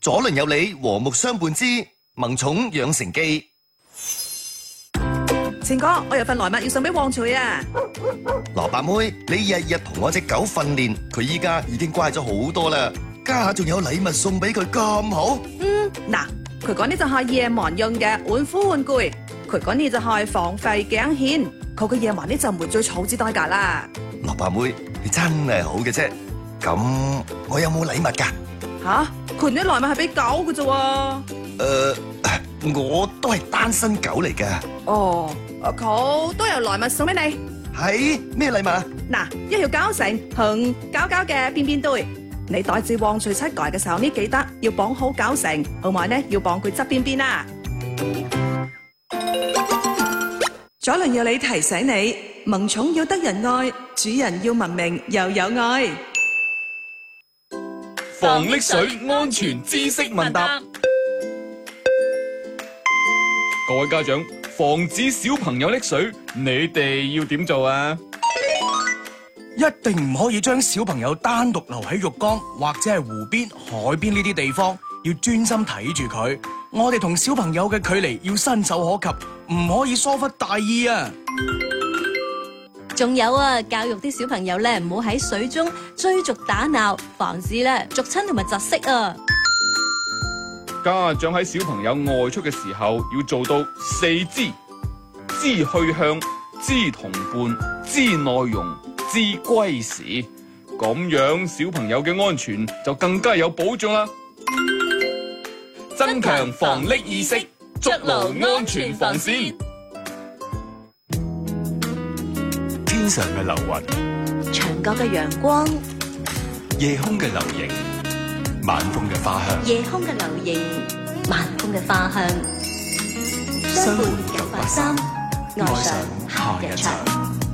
左鄰右里，和睦相伴之萌寵養成記。 前哥，我有份禮物要送俾旺財啊！ 蘿蔔妹，你日日同我隻狗訓練，佢依家已經乖咗好多啦，家下仲有禮物送俾佢咁好。 嗱，佢講呢就係夜晚用嘅玩夫玩具，佢講呢就係防吠頸線，佢嘅夜晚呢就唔會再儲資代價啦。 蘿蔔妹，你真係好嘅啫。咁我有冇禮物㗎？ 吓，佢啲禮物係俾狗嘅啫喎。 我都係單身狗嚟㗎。 哦，佢都有禮物送俾你。 係咩禮物啊？ 嗱，一條膠繩同膠膠嘅邊邊堆，你帶住旺財出街嘅時候呢，記得要綁好膠繩，同埋呢要綁佢側邊邊啦。左鄰右里提醒你，萌寵要得人愛，主人要文明又有愛。 防溺水安全知識問答。各位家長，防止小朋友溺水，你哋要點做啊？ 一定唔可以將小朋友單獨留喺浴缸或者係湖邊、海邊呢啲地方，要專心睇住佢。我哋同小朋友嘅距離要伸手可及，唔可以疏忽大意啊！ 仲有啊，教育啲小朋友咧，唔好喺水中追逐打鬧，防止咧逐親同埋窒息啊！ 家長喺小朋友外出嘅時候，要做到4知：知去向、知同伴、知內容、知歸時。咁樣小朋友嘅安全就更加有保障啦。增強防溺意識，築牢安全防線。 天上嘅流雲， 牆角嘅陽光， 夜空嘅流螢，晚風嘅花香， 夜空嘅流螢，晚風嘅花香。 相伴983，愛上夏日場。